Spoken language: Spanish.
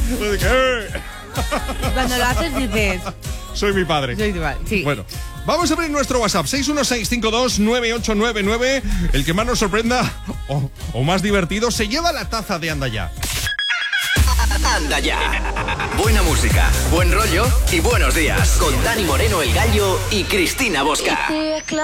Cuando lo haces dices... Soy mi padre. Soy tu padre, sí. Bueno, vamos a abrir nuestro WhatsApp, 616529899. El que más nos sorprenda o más divertido se lleva la taza de Anda Ya. Anda Ya. Buena música, buen rollo y buenos días. Con Dani Moreno, El Gallo y Cristina Bosca.